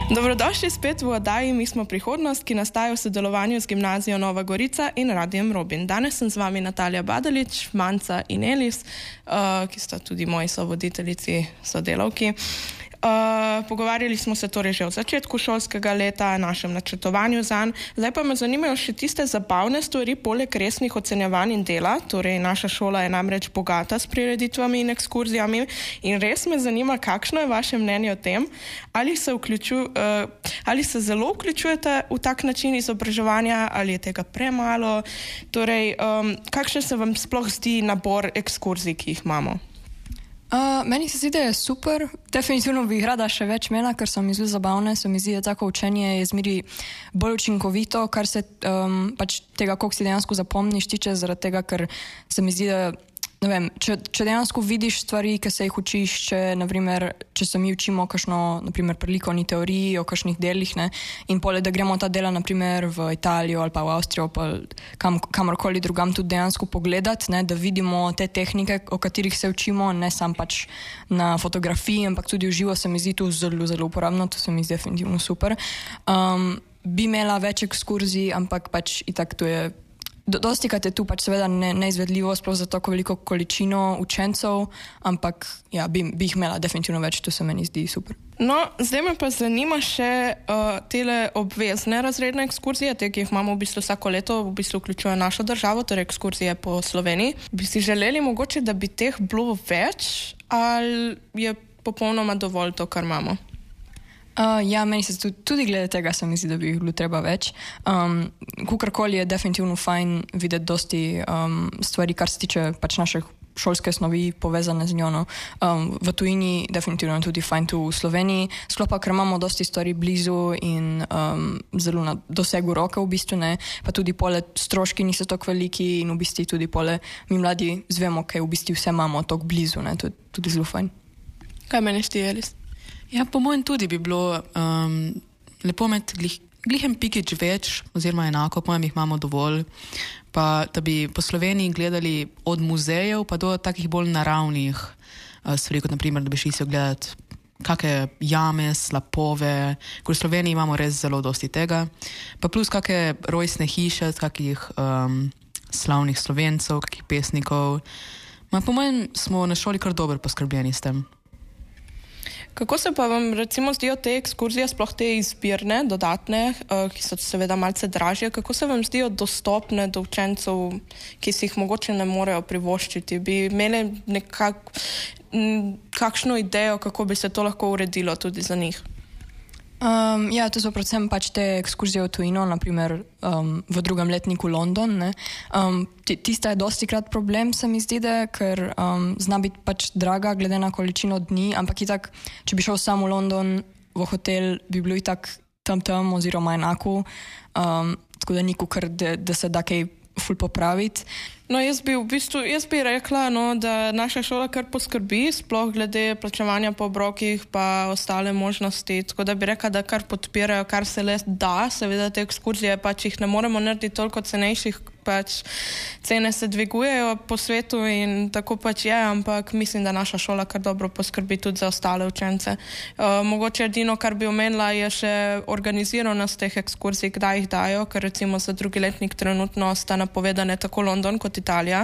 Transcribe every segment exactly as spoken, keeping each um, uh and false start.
Dobrodošli spet v oddaji Mi smo prihodnost, ki nastaja v sodelovanju z Gimnazijo Nova Gorica in Radiem Robin. Danes sem z vami Natalija Badalič, Manca in Elis, uh, ki sta tudi moji sovoditeljici, sodelavki. Uh, pogovarjali smo se torej že v začetku šolskega leta, našem načrtovanju zanj. Zdaj pa me zanimajo še tiste zabavne stvari, poleg resnih ocenjevanj in dela. Torej, naša šola je namreč bogata s prireditvami in ekskurzijami in res me zanima, kakšno je vaše mnenje o tem, ali se, vključu, uh, ali se zelo vključujete v tak način izobraževanja, ali je tega premalo. Torej, um, kakšen se vam sploh zdi nabor ekskurzij, ki jih imamo? Uh, meni se zdi, da je super. Definitivno bi jih rada še več imela, ker so mi zelo zabavne. Se mi zdi, da tako učenje je zmeri bolj učinkovito, kar se um, pač tega, koliko si dejansko zapomniš, tiče, zaradi tega, ker se mi zdi, da ne vem, če, če dejansko vidiš stvari, ki se jih učiš, če, naprimer, če se mi učimo kakšno, naprimer, pri likovni teoriji o kakšnih delih, ne, in pole, da gremo ta dela, naprimer, v Italijo ali pa v Avstrijo, pa kam, kamorkoli drugam tudi dejansko pogledati, ne, da vidimo te tehnike, o katerih se učimo, ne sam pač na fotografiji, ampak tudi v živo, se mi zdi tu zelo, zelo uporabno, to se mi zdi definitivno super. Um, bi imela več ekskurzij, ampak pač itak to je Dosti krat je tu pač seveda ne, neizvedljivo, sploh za tako veliko količino učencev, ampak ja, bi, bi jih imela definitivno več, to se meni zdi super. No, zdaj me pa zanima še uh, tele obvezne razredne ekskurzije, te, ki jih imamo v bistvu vsako leto, v bistvu vključuje našo državo, torej ekskurzije po Sloveniji. Bi si želeli mogoče, da bi teh bilo več, ali je popolnoma dovolj to, kar imamo? Uh, ja, meni se tudi, tudi glede tega se mi zdi, da bi jih bilo treba več. Um, kukorkoli je definitivno fajn videti dosti um, stvari, kar se tiče pač naših šolske snovi povezane z njo. No. Um, v tujini definitivno tudi fajn tu v Sloveniji. Sklopa, ker imamo dosti stvari blizu in um, zelo na dosegu roke v bistvu, ne. Pa tudi pole stroški niso tako veliki in v bistvu tudi pole mi mladi zvemo, kaj v bistvu vse imamo tako blizu, ne. To je tudi zelo fajn. Kaj meniš ti, Elis? Ja, po mojem tudi bi bilo um, lepo imeti glih, glihem pikič več, oziroma enako, po mojem jih imamo dovolj, pa da bi po Sloveniji gledali od muzejev pa do takih bolj naravnih uh, stvari, kot naprimer, da bi šli si ogledati kakšne jame, slapove, ker v Sloveniji imamo res zelo dosti tega, pa plus kakšne rojstne hiše, kakih um, slavnih Slovencev, kakih pesnikov. Ma, po mojem smo na šoli kar dobro poskrbljeni s tem. Kako se pa vam recimo zdijo te ekskurzije, sploh te izbirne, dodatne, uh, ki so seveda malce dražje, kako se vam zdijo dostopne do učencev, ki si jih mogoče ne morejo privoščiti? Bi imeli nekak, m, kakšno idejo, kako bi se to lahko uredilo tudi za njih? Um, ja, to so predvsem pač te ekskurzije v tujino, naprimer um, v drugem letniku London. Ne. Um, tista je dosti krat problem, se mi zdi, da, ker um, zna biti pač draga glede na količino dni, ampak itak, če bi šel sam v London v hotel, bi bilo itak tam tam oziroma enako, um, tako da niko kar, da, da se da kaj ful popraviti. No, jaz bi v bistvu, jaz bi rekla, no, da naša šola kar poskrbi, sploh glede plačevanja po obrokih pa ostale možnosti, tako da bi rekla, da kar podpirajo, kar se le da, seveda te ekskurzije pač jih ne moremo narediti toliko cenejših, pač cene se dvigujejo po svetu in tako pač je, ampak mislim, da naša šola kar dobro poskrbi tudi za ostale učence. Uh, mogoče edino, kar bi omenila, je še organiziranost teh ekskurzij, kdaj jih dajo, ker recimo za drugi letnik trenutno sta napovedane tako London kot Italija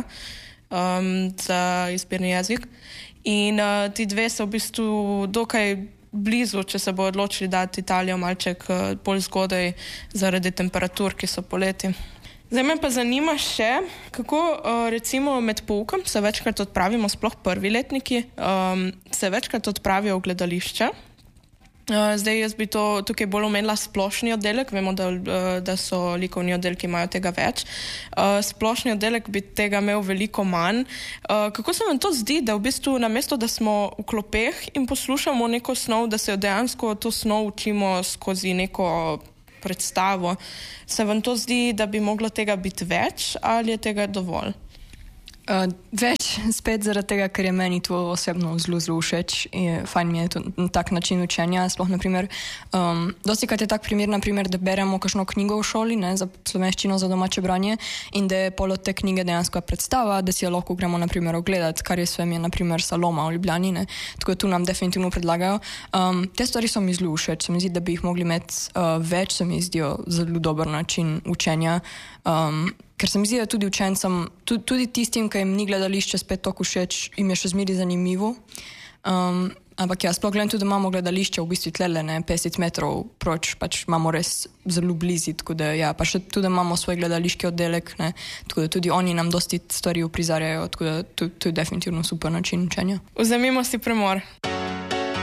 um, za izbirni jezik. In uh, ti dve so v bistvu dokaj blizu, če se bo odločili dati Italijo malček uh, bolj zgodaj zaradi temperatur, ki so poleti. Zdaj me pa zanima še, kako uh, recimo med poukom se večkrat odpravimo, sploh prvi letniki, um, se večkrat odpravijo v gledališče. Uh, zdaj jaz bi to tukaj bolj omenila splošni oddelek, vemo, da, uh, da so likovni oddelki imajo tega več. Uh, splošni oddelek bi tega imel veliko manj. Uh, kako se vam to zdi, da v bistvu namesto, da smo v klopeh in poslušamo neko snov, da se dejansko to snov učimo skozi neko predstavo, se vam to zdi, da bi moglo tega biti več ali je tega dovolj? Uh, več, pač spet zaradi tega, ker je meni to osebno zelo, zelo všeč in fajn mi je to, tak način učenja. Sploh, naprimer, um, dosti krat je tak primer, naprimer, da beremo kakšno knjigo v šoli, ne, za slovenščino, za domače branje in da je pol od te knjige dejansko predstava, da si jo lahko gremo, naprimer, ogledati, kar je svem je, naprimer, Saloma v Ljubljani, ne, tako da tu nam definitivno predlagajo. Um, te stvari so mi zelo všeč, se mi zdi, da bi jih mogli imeti uh, več, se mi zdijo zelo dober način učenja. Um, ker se mi zdi, da tudi učencem, tudi, tudi tistim, ki jim ni gledališče spet toliko všeč, jim je še zmeri zanimivo. Um, ampak ja, sploh gledam tudi, da imamo gledališče v bistvu tlele, ne, petdeset metrov proč, pač imamo res zelo blizu, tako da ja, pa še tudi imamo svoj gledališki oddelek, ne, tako da tudi oni nam dosti stvari uprizarjajo, tako da to, to je definitivno super način učenja. Vzemimo si premor.